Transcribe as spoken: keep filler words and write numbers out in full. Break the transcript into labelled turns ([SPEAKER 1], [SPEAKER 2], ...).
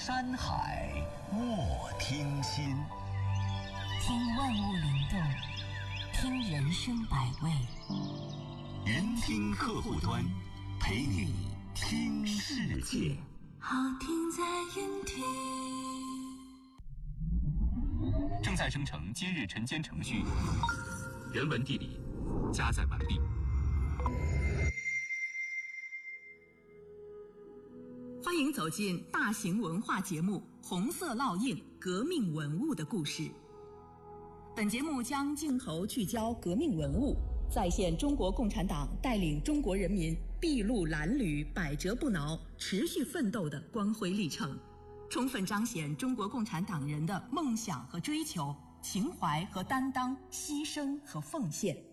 [SPEAKER 1] 山海莫听心，
[SPEAKER 2] 听万物灵动，听人生百味。
[SPEAKER 1] 云听客户端，陪你听世界。
[SPEAKER 2] 好听在云听。
[SPEAKER 3] 正在生成今日晨间程序，人文地理加载完毕。
[SPEAKER 4] 欢迎走进大型文化节目《红色烙印：革命文物的故事》。本节目将镜头聚焦革命文物，再现中国共产党带领中国人民筚路蓝缕、百折不挠、持续奋斗的光辉历程，充分彰显中国共产党人的梦想和追求、情怀和担当、牺牲和奉献。